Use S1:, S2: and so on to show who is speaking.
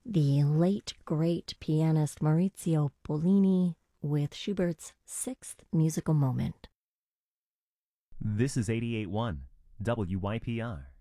S1: The late great pianist Maurizio Pollini with Schubert's Sixth Musical Moment.
S2: This is 88.1 WYPR.